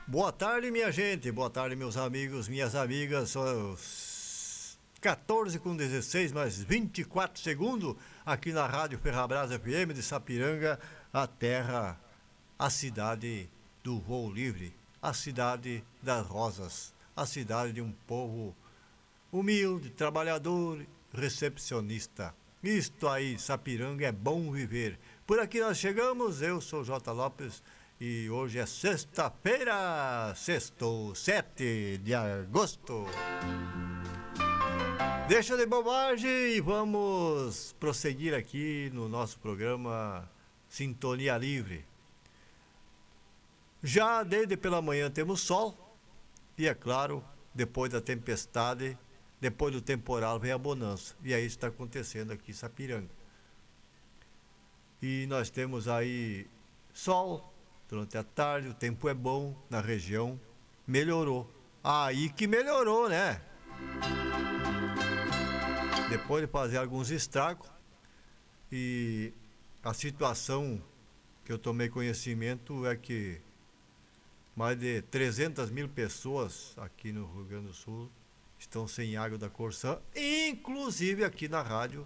Boa tarde, minha gente. Boa tarde, meus amigos, minhas amigas. São 14:16 mais 24 segundos aqui na Rádio Ferrabras FM de Sapiranga, a terra, a cidade do voo livre, a cidade das rosas, a cidade de um povo humilde, trabalhador, recepcionista. Isto aí, Sapiranga é bom viver. Por aqui nós chegamos, eu sou J. Lopes. E hoje é sexta-feira, sexto, 7 de agosto. Deixa de bobagem e vamos prosseguir aqui no nosso programa Sintonia Livre. Já desde pela manhã temos sol e, é claro, depois da tempestade, depois do temporal vem a bonança. E é isso que está acontecendo aqui em Sapiranga. E nós temos aí sol durante a tarde, o tempo é bom na região, melhorou. Aí que melhorou, né? Depois de fazer alguns estragos, e a situação que eu tomei conhecimento é que mais de 300 mil pessoas aqui no Rio Grande do Sul estão sem água da Corsã, inclusive aqui na rádio.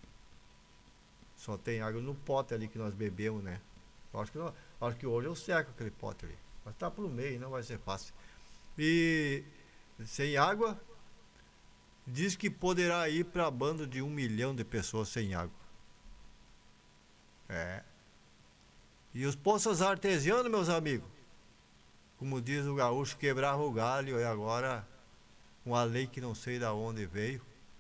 Só tem água no pote ali que nós bebemos, né? Acho que hoje eu seco aquele pote ali. Mas tá pro meio, não vai ser fácil. E sem água, diz que poderá ir para a banda de 1 milhão de pessoas sem água. É. E os poços artesianos, meus amigos, como diz o gaúcho, quebrava o galho, e agora uma lei que não sei de onde veio.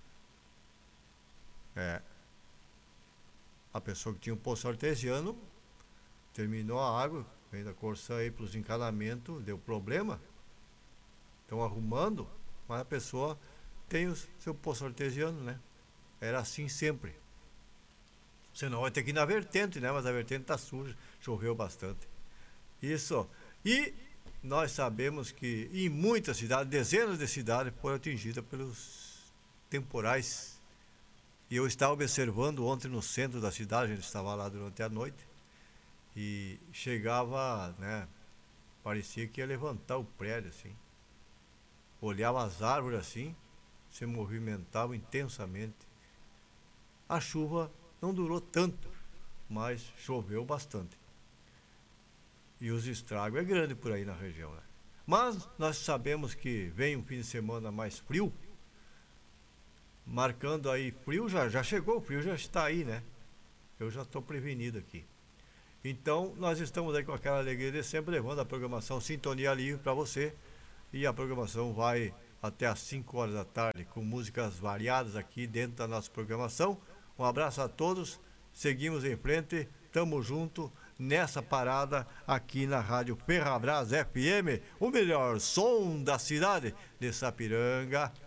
É. A pessoa que tinha um poço artesiano terminou a água, vem da Corsã aí para os encanamentos, deu problema. Estão arrumando, mas a pessoa tem o seu poço artesiano, né? Era assim sempre. Senão vai ter que ir na vertente, né? Mas a vertente está suja, choveu bastante. Isso. E nós sabemos que em muitas cidades, dezenas de cidades foram atingidas pelos temporais. E eu estava observando ontem no centro da cidade, a gente estava lá durante a noite. E chegava, né? Parecia que ia levantar o prédio, assim. Olhava as árvores assim, se movimentavam intensamente. A chuva não durou tanto, mas choveu bastante. E os estragos é grande por aí na região, né? Mas nós sabemos que vem um fim de semana mais frio, marcando aí frio, já chegou, o frio já está aí, né? Eu já estou prevenido aqui. Então, nós estamos aí com aquela alegria de sempre, levando a programação Sintonia Livre para você. E a programação vai até às 5 horas da tarde, com músicas variadas aqui dentro da nossa programação. Um abraço a todos, seguimos em frente, tamo junto nessa parada aqui na Rádio Ferrabras FM, o melhor som da cidade de Sapiranga.